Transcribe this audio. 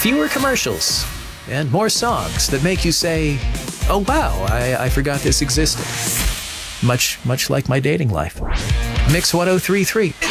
fewer commercials, and more songs that make you say, oh wow, I forgot this existed. Much like my dating life. Mix 1033.